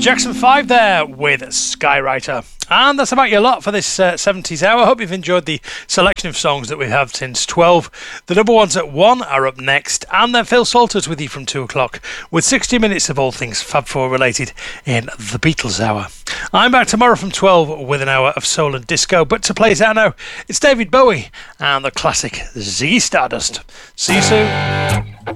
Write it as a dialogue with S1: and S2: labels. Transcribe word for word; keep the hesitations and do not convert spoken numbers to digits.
S1: Jackson five there with Skywriter. And that's about your lot for this uh, seventies hour. I hope you've enjoyed the selection of songs that we've had since twelve. The number ones at one are up next, and then Phil Salters with you from two o'clock with sixty minutes of all things Fab Four related in the Beatles hour. I'm back tomorrow from twelve with an hour of soul and disco, but to play us out now, it's David Bowie and the classic Ziggy Stardust. See you soon.